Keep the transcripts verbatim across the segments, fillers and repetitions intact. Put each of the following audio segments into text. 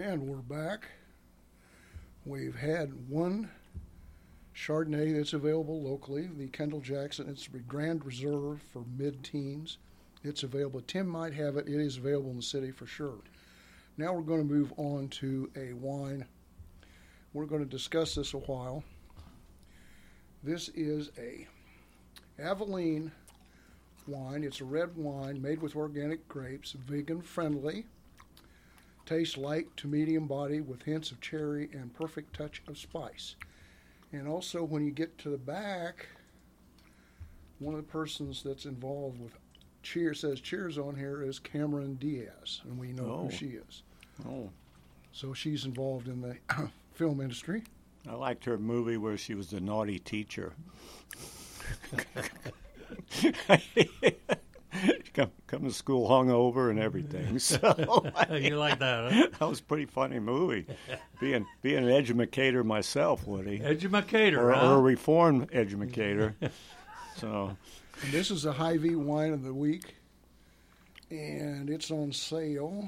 And we're back. We've had one Chardonnay that's available locally, the Kendall Jackson. It's a Grand Reserve for mid-teens. It's available. Tim might have it. It is available in the city for sure. Now we're going to move on to a wine. We're going to discuss this a while. This is a Aveline wine. It's a red wine made with organic grapes, vegan friendly. Tastes light to medium body with hints of cherry and perfect touch of spice. And also when you get to the back, one of the persons that's involved with Cheers says Cheers on here is Cameron Diaz, and we know Oh. who she is. Oh, So she's involved in the film industry. I liked her movie where she was the naughty teacher. come, come to school hungover and everything. So You like that, huh? that was a pretty funny movie. Being being an educator myself, Woody, Educator, or, huh? or a reformed educator. So And this is the Hy-Vee wine of the week, and it's on sale.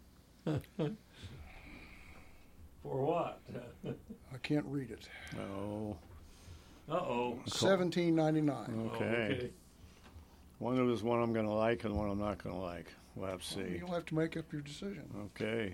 For what? I can't read it. oh, Uh-oh. Seventeen ninety nine. okay. One of us one I'm going to like and one I'm not going to like. We'll have to see. You'll have to make up your decision. Okay.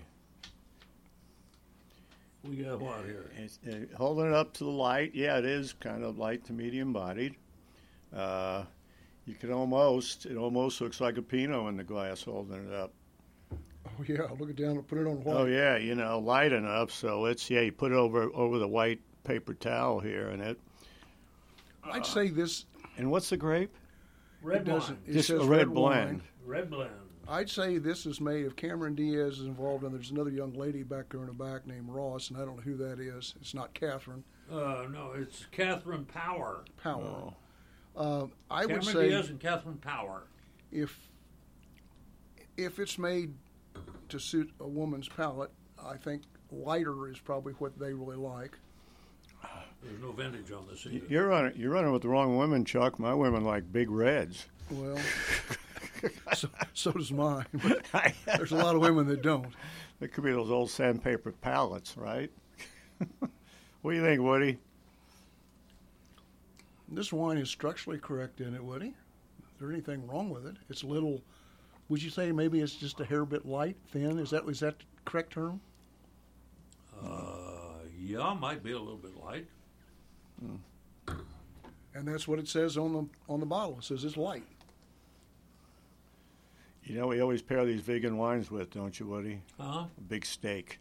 We got what here? It's, uh, holding it up to the light, yeah, it is kind of light to medium bodied. Uh, you can almost, it almost looks like a Pinot in the glass holding it up. Oh yeah, look it down and put it on white. Oh yeah, you know, light enough, so it's, yeah, you put it over over the white paper towel here and it. I'd say this. And what's the grape? Red It doesn't. wine. It Just says a red red blend. wine. Red blend. I'd say this is made if Cameron Diaz is involved, and there's another young lady back there in the back named Ross, and I don't know who that is. It's not Catherine Uh, no, it's Catherine Power. Power. Oh. Uh, I Cameron would say Diaz and Catherine Power. if if it's made to suit a woman's palate, I think lighter is probably what they really like. There's no vintage on this either. You're running, you're running with the wrong women, Chuck. My women like big reds. Well, so, so does mine. But there's a lot of women that don't. It could be those old sandpaper palettes, right? What do you think, Woody? This wine is structurally correct in it, Woody. Is there anything wrong with it? It's a little. Would you say maybe it's just a hair bit light, thin? Is that is that the correct term? Uh, yeah, might be a little bit light. And that's what it says on the on the bottle. It says it's light. You know, we always pair these vegan wines with, don't you, Woody? Huh? A big steak.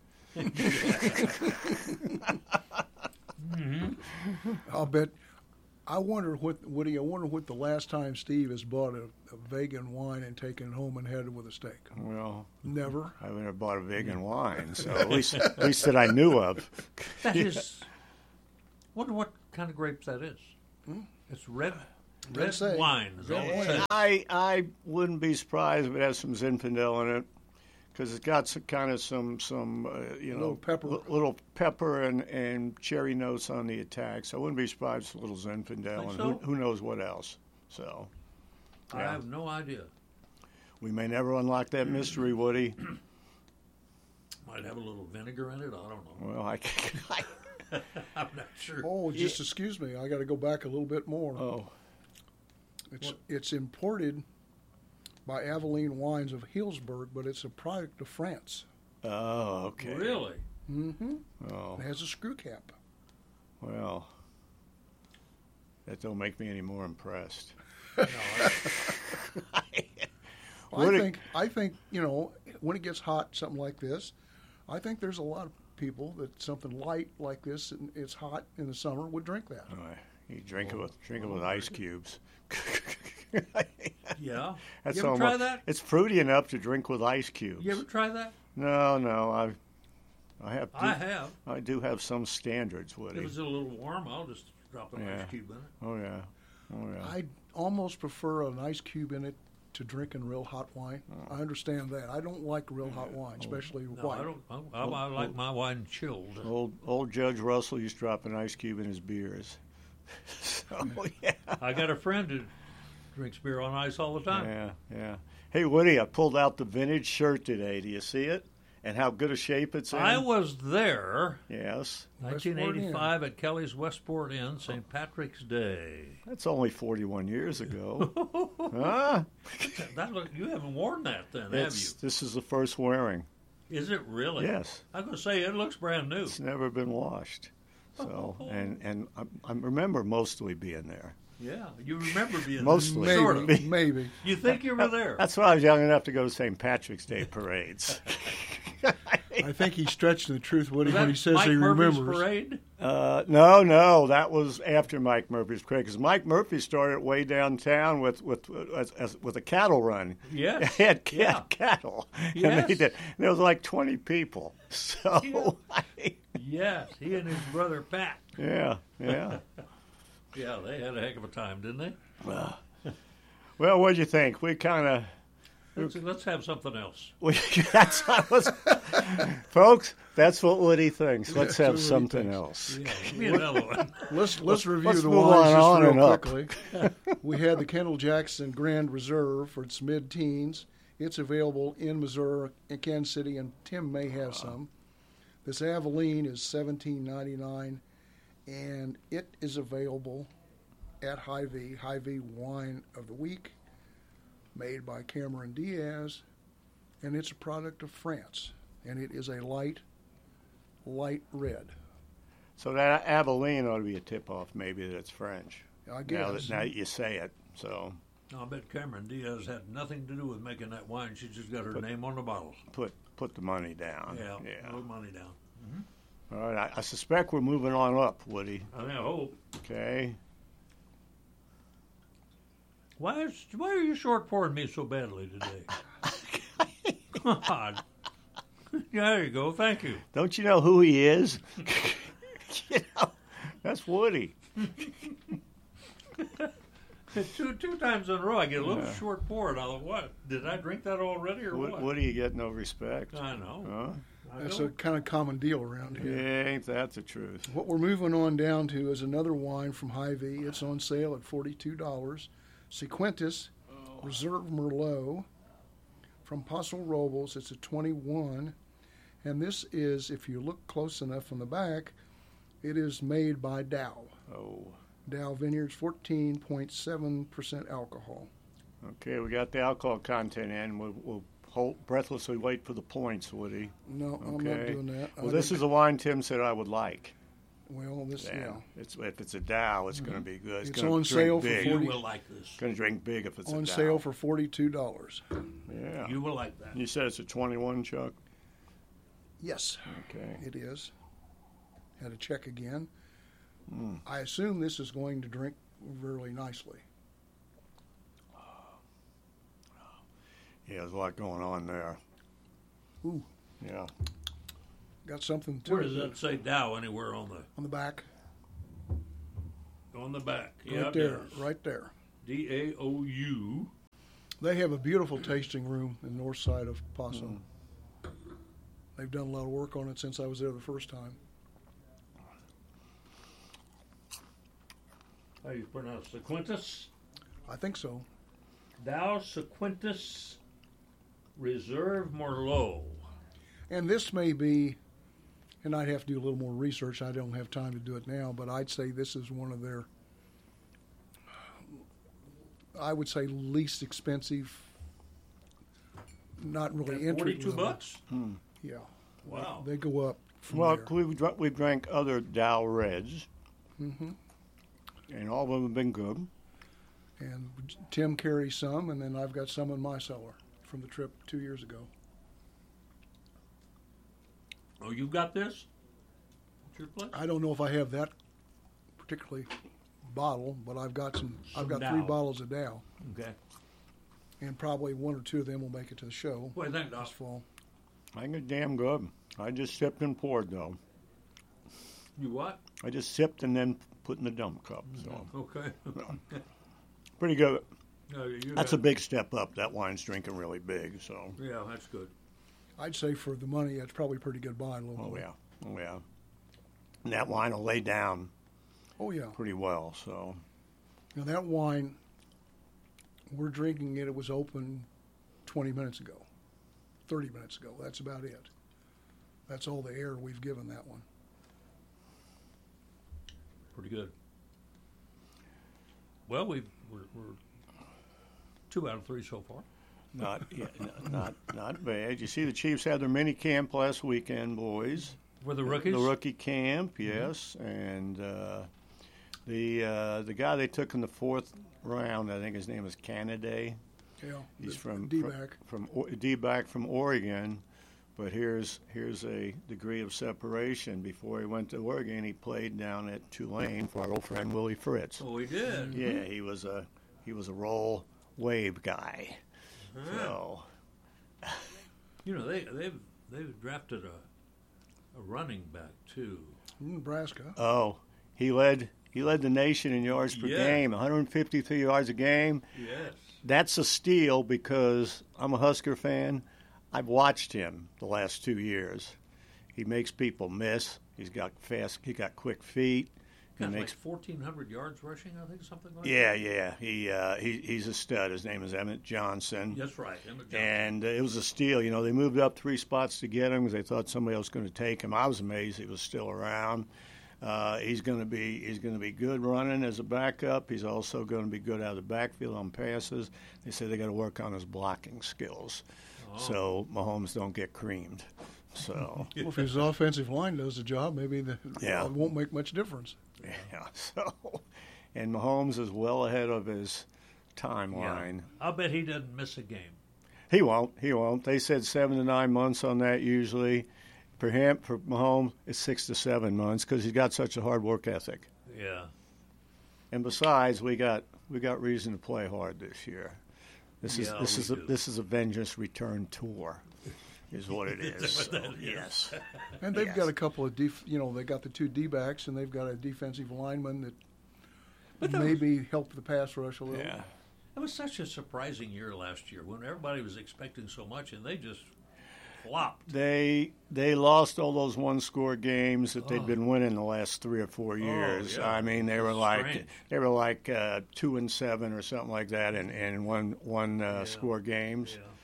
I'll bet. I wonder what Woody. I wonder what the last time Steve has bought a, a vegan wine and taken it home and had it with a steak. Well, Never. I've never bought a vegan wine, so at least at least that I knew of. That is. Wonder what kind of grapes that is. Hmm? It's red. Doesn't Red say. wine. Is Red all it wine. says. I I wouldn't be surprised if it has some Zinfandel in it, because it's got some kind of some some uh, you know Little pepper. li- little pepper and, and cherry notes on the attack. So I wouldn't be surprised if a little Zinfandel Think and so? who, who knows what else. So I Yeah. have no idea. we may never unlock that mystery, Woody. Might have a little vinegar in it. I don't know. Well, I, I I'm not sure. Oh, just excuse me. I got to go back a little bit more. oh It's What? it's imported by Aveline Wines of Hillsburg, but it's a product of France. oh okay. Really? Mm-hmm. Oh It has a screw cap. well, that don't make me any more impressed. No, I, I Would it- think I think you know when it gets hot, something like this. I think there's a lot of people that something light like this, and it's hot in the summer, would drink that. Oh, you drink it with drink it with ice cubes. yeah. That's You ever almost, try that? It's fruity enough to drink with ice cubes. You ever try that? No, no, I, I have. I have. I do have some standards, Woody. If it's a little warm, I'll just drop an Yeah. ice cube in it. Oh yeah, oh yeah. I almost prefer an ice cube in it to drinking real hot wine. I understand that. I don't like real hot wine, especially No, white. I don't. I, I, I like my wine chilled. Old old Judge Russell used to drop an ice cube in his beers. So yeah, I got a friend who drinks beer on ice all the time. yeah, yeah. Hey Woody, I pulled out the vintage shirt today. Do you see it? and how good a shape it's in. I was there, Yes. nineteen eighty-five, at Kelly's Westport Inn, Saint Patrick's Day. That's only forty-one years ago. Huh? That look, you haven't worn that then, have It's, you? this is the first wearing. Is it really? Yes. I was going to say, it looks brand new. It's never been washed. So, and and I, I remember mostly being there. Yeah, you remember being Mostly. Maybe, Sort of. maybe. You think you were there? That's when I was young enough to go to Saint Patrick's Day parades. I think he stretched the truth, Woody, Was when that he says Mike he Murphy's remembers. parade? Uh, no, no, that was after Mike Murphy's parade, because Mike Murphy started way downtown with with as, as, with a cattle run. Yes. He had cat, Yeah. cattle. Yes. And they did. There was like twenty people. So, Yeah. Yes, he and his brother Pat. yeah, yeah. Yeah, they had a heck of a time, didn't they? Well, what'd you think? We kind of. Let's, let's have something else. We, that's what was, folks. That's what Woody thinks. Let's have That's what Woody something thinks. else. Yeah, give me another one. Let's let's review let's the move wines on, just on real and up. quickly. We had the Kendall Jackson Grand Reserve for its mid-teens. It's available in Missouri, in Kansas City, and Tim may have some. This Aveline is seventeen ninety-nine, and it is available at Hy-Vee. Hy-Vee Wine of the Week, made by Cameron Diaz, and it's a product of France, and it is a light, light red. So that Aveline ought to be a tip-off, maybe that it's French. I Now guess. that now that you say it, so I bet Cameron Diaz had nothing to do with making that wine. She just got her But- name on the bottles. put put the money down. Yeah, yeah. put money down. All right, I, I suspect we're moving on up, Woody. I hope. Okay. Why is why are you short pouring me so badly today? God. Yeah, there you go. Thank you. Don't you know who he is? You know, that's Woody. Two two times in a row, I get a little short poured. I thought, what? Did I drink that already or Wo- what? Woody, you get no respect. I know. Huh? I That's know. a kind of common deal around here. Yeah, ain't that the truth? What we're moving on down to is another wine from Hy-Vee. It's on sale at forty-two dollars. Sequentis Reserve Merlot from Paso Robles. It's a twenty-one. And this is, if you look close enough on the back, it is made by Dow. Oh, Dow Vineyards, fourteen point seven percent alcohol. okay. We got the alcohol content in. We'll, we'll hold, breathlessly wait for the points, Woody. No, I'm not Okay. doing that. Well, I this think- is a wine Tim said I would like. Well, this, yeah. Yeah. It's if it's a Dow, it's going to be good. It's, It's gonna on drink sale for big. You forty will like this. Going to drink big if it's On a Dow. sale for forty-two dollars. Yeah. You will like that. You said it's a twenty-one, Chuck. Yes. Okay. It is. Had to check again. Mm. I assume this is going to drink really nicely. Yeah, there's a lot going on there. Ooh, Yeah. got something to Where it does it say Dow anywhere on the on the back. on the back? Yeah, Right it there. does. Right there. D A O U. They have a beautiful tasting room in the north side of Paso. Mm. They've done a lot of work on it since I was there the first time. How do you pronounce Sequentis? I think so. Dow Sequentis Reserve Merlot. And this may be, and I'd have to do a little more research. I don't have time to do it now, but I'd say this is one of their, I would say, least expensive. Not really entry Forty-two level. bucks. Yeah. Wow. They go up from Well, there. we've dr- we've drank other Dow Reds, hmm and all of them have been good. And Tim carries some, and then I've got some in my cellar from the trip two years ago. Oh, you got this? At your place? I don't know if I have that particularly bottle, but I've got some. I've Some got three Dow. bottles of Dow, Okay. and probably one or two of them will make it to the show What do you think, Doc? this fall. I think it's damn good. I just sipped and poured though. You what? I just sipped and then put in the dump cup. So Okay. pretty good. No, you That's got- a big step up. That wine's drinking really big. So Yeah, that's good. I'd say for the money, it's probably a pretty good buy locally. oh yeah, oh yeah. And that wine will lay down Oh yeah. pretty well. So Now that wine, we're drinking it. It was open twenty minutes ago, thirty minutes ago. That's about it. That's all the air we've given that one. Pretty good. Well, we've, we're, we're two out of three so far. Not, yeah, n- not, not bad. You see, the Chiefs had their mini camp last weekend, boys. For the rookies? The rookie camp, yes, mm-hmm. and uh, the uh, the guy they took in the fourth round, I think his name is Canada. Yeah, he's from D-back. from, from D-back from Oregon. But here's here's a degree of separation. Before he went to Oregon, he played down at Tulane for our old friend Willie Fritz. Oh, he did. Mm-hmm. Yeah, he was a he was a roll wave guy. Uh-huh. So, you know, they they've they've drafted a a running back too. Nebraska. Oh, he led he led the nation in yards per yeah. game, one hundred fifty-three yards a game. Yes, that's a steal because I'm a Husker fan. I've watched him the last two years. He makes people miss. He's got fast. He got quick feet. He makes like fourteen hundred yards rushing, I think, something like yeah, that. Yeah, yeah. He uh, he he's a stud. His name is Emmett Johnson. That's right, Emmett Johnson. And uh, it was a steal. You know, they moved up three spots to get him because they thought somebody else was going to take him. I was amazed he was still around. Uh, he's going to be he's going to be good running as a backup. He's also going to be good out of the backfield on passes. They say they got to work on his blocking skills, oh. so Mahomes don't get creamed. So well, if his offensive line does the job, maybe the, yeah. it won't make much difference. Yeah. So, and Mahomes is well ahead of his timeline. Yeah. I'll bet he doesn't miss a game. He won't. He won't. They said seven to nine months on that usually. For him, for Mahomes, it's six to seven months because he's got such a hard work ethic. Yeah. And besides, we got we got reason to play hard this year. This is yeah, this is a, do. this is a Vengeance Return tour. Is what it is. Is So, that is. Yes. And they've yes. got a couple of, def, you know, they got the two D-backs, and they've got a defensive lineman that but that maybe was, helped the pass rush a little. Yeah. It was such a surprising year last year when everybody was expecting so much, and they just flopped. They they lost all those one-score games that they'd Oh. been winning the last three or four years. Oh, yeah. I mean, they were like Strange. they were like uh, two and seven or something like that in, in one one uh, Yeah. score games. Yeah.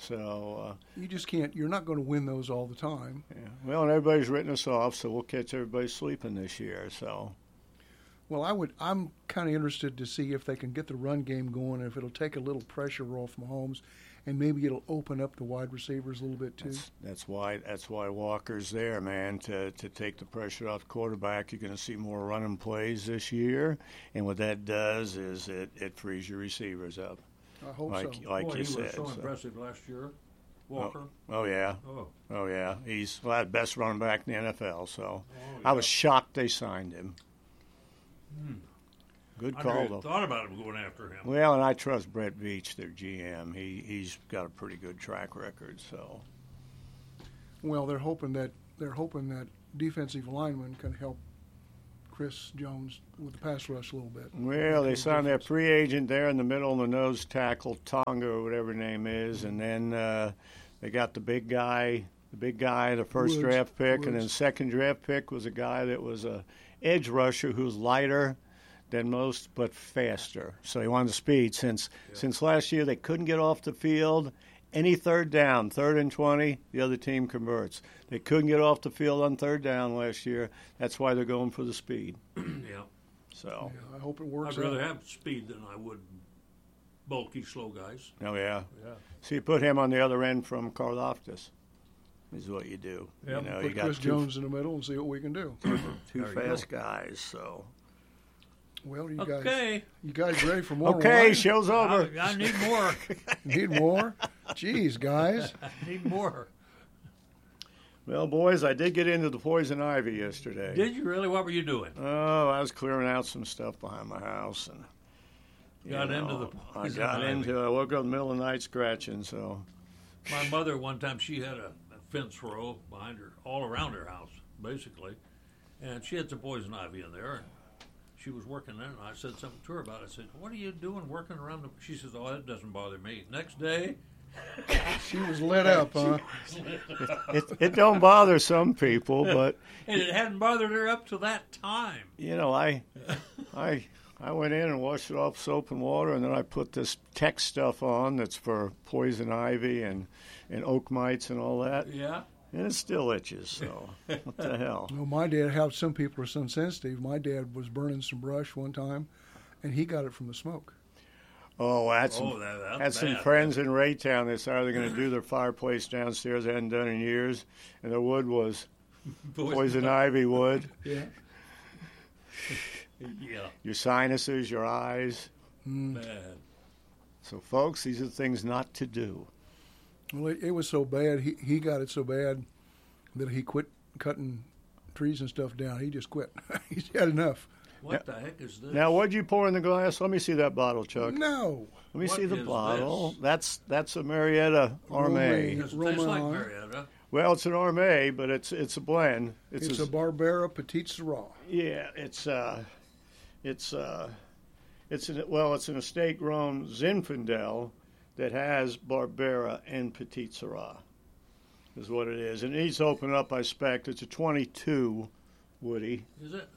So uh, You just can't, you're not going to win those all the time. yeah. Well, and everybody's written us off, so we'll catch everybody sleeping this year. So Well, I would, I'm kind of interested to see if they can get the run game going, if it'll take a little pressure off Mahomes, and maybe it'll open up the wide receivers a little bit too. that's, that's why that's why Walker's there, man, to to take the pressure off the quarterback. You're going to see more running plays this year, and what that does is it, it frees your receivers up. I hope like so. like Boy, you he said. was so so. impressive last year, Walker. Oh yeah, Oh, oh yeah. He's well, the best running back in the N F L. So Oh, I was yeah. shocked they signed him. Hmm. Good I call never though. even thought about him going after him. Well, and I trust Brett Veach, their G M. He he's got a pretty good track record. So Well, they're hoping that they're hoping that defensive lineman can help Chris Jones with the pass rush a little bit. well, they Make a signed their difference. free agent there in the middle, the nose tackle Tonga or whatever his name is, and then uh, they got the big guy, the big guy, the first Woods, draft pick, and then Woods. second draft pick was a guy that was a edge rusher who's lighter than most but faster. So he wanted the speed. Since Yeah. since last year they couldn't get off the field. Any third down, third and twenty, the other team converts. They couldn't get off the field on third down last year. That's why they're going for the speed. Yeah. So, Yeah, I hope it works. I'd rather out. have speed than I would bulky, slow guys. oh yeah. Yeah. So you put him on the other end from Karloftis, is what you do. Yep. You know, Put you got Chris two, Jones in the middle and see what we can do. two There you fast guys. So Well, you guys, Okay. you guys ready for more? okay, wine? show's over. I, I need more. Need more? Jeez, guys. I need more. Well, boys, I did get into the poison ivy yesterday. Did you really? What were you doing? Oh, I was clearing out some stuff behind my house, and you Got into know, the I poison got ivy. into it. I woke up in the middle of the night scratching. So My mother, one time, she had a, a fence row behind her, all around her house, basically. And she had some poison ivy in there. And she was working there, and I said something to her about it. I said, "What are you doing working around the..." She says, "Oh, that doesn't bother me." Next day, She was lit up, huh? it it don't bother some people, but and it hadn't bothered her up to that time. you know, I I I went in and washed it off soap and water, and then I put this Tech stuff on that's for poison ivy and, and oak mites and all that. Yeah. And it still itches, so what the hell? Well, my dad, how some people are sun sensitive, my dad was burning some brush one time, and he got it from the smoke. Oh, I had some, Oh, that- that's had some bad. friends in Raytown that decided they're going to do their fireplace downstairs. They hadn't done in years, and their wood was poison ivy wood. Yeah. Yeah. Your sinuses, your eyes. Bad. So, folks, these are things not to do. Well, it, it was so bad. He he got it so bad that he quit cutting trees and stuff down. He just quit. He's had enough. What the heck is this? Now, what'd you pour in the glass? Let me see that bottle, Chuck. No. Let me What see the is bottle. this? That's that's a Marietta Armé. Romaine. Does it taste like Romain. Marietta? Well, it's an Armé, but it's it's a blend. It's, It's, a Barbera Petite Syrah. yeah. It's uh, it's uh, it's an, well, it's an estate-grown Zinfandel that has Barbera and Petite Syrah, is what it is. And it needs to open up, I expect. It's a twenty-two, Woody. Is it?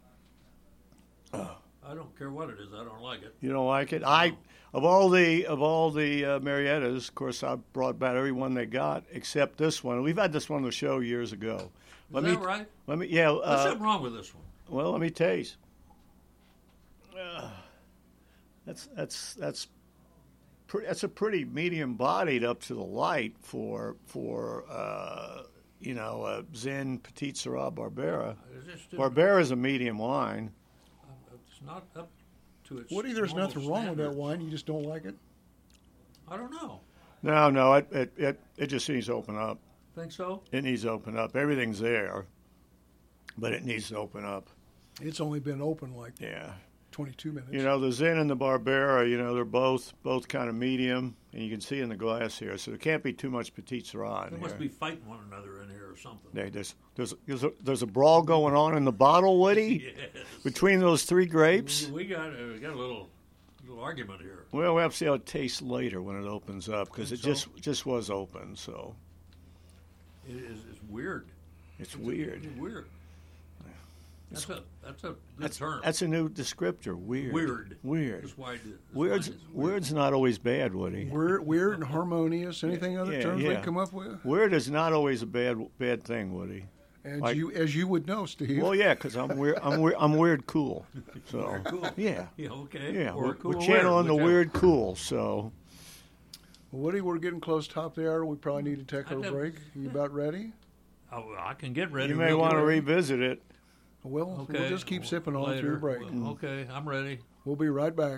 I don't care what it is. I don't like it. You don't like it? I of all the of all the uh, Mariettas, of course, I brought about every one they got except this one. We've had this one on the show years ago. Is that right? Let me. Yeah. What's Uh, something wrong with this one? well, let me taste. Uh, that's that's that's pretty. That's a pretty medium bodied up to the light for for uh, you know uh, Zin Petite Syrah Barbera. Is it still- Barbera is a medium wine. It's not up to its. Woody, there's normal nothing wrong with that standards. wine. You just don't like it. I don't know. No, no, it it it, it just needs to open up. Think so? It needs to open up. Everything's there, but it needs to open up. It's only been open like Yeah. twenty-two minutes. You know, the Zin and the Barbera, you know, they're both both kind of medium, and you can see in the glass here, so there can't be too much Petite Syrah in They here. must be fighting one another in here or something. There- there's, there's, there's, a, there's a brawl going on in the bottle, Woody, Yes. between those three grapes. We got uh, we got a little little argument here. Well, we'll have to see how it tastes later when it opens up, because it Think so? just just was open, so It is it's weird. it's weird. It's weird. That's a that's a good That's, term. that's a new descriptor. Weird. Weird. Weird. That's why it- that's Weird's, why it's weird. weird's not always bad, Woody. Weird, weird and harmonious. Anything other Yeah, terms yeah. they come up with? Weird is not always a bad bad thing, Woody. As Like- you as you would know, Steve. Well, yeah, because I'm weird. I'm weird. I'm weird cool. So Weird cool. yeah, Yeah, okay. yeah. Or We're, cool we're or channeling the whichever. weird cool. So Woody, we're getting close top of the hour. We probably need to take I our don't- break. You about ready? Oh, I can get ready. you may real want to quick. revisit it. Well, Okay. we'll just keep sipping on Later. through your break. Well, okay, I'm ready. We'll be right back.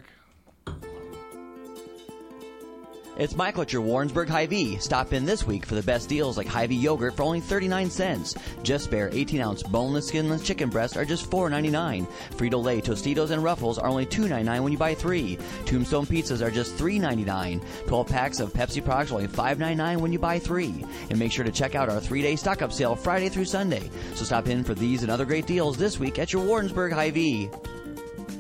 It's Michael at your Warrensburg Hy-Vee. Stop in this week for the best deals like Hy-Vee yogurt for only thirty-nine cents. Just Spare eighteen ounce boneless, skinless chicken breasts are just four ninety-nine. Frito-Lay Tostitos and Ruffles are only two ninety-nine when you buy three. Tombstone pizzas are just three ninety-nine. twelve packs of Pepsi products are only five ninety-nine when you buy three. And make sure to check out our three-day stock-up sale Friday through Sunday. So stop in for these and other great deals this week at your Warrensburg Hy-Vee.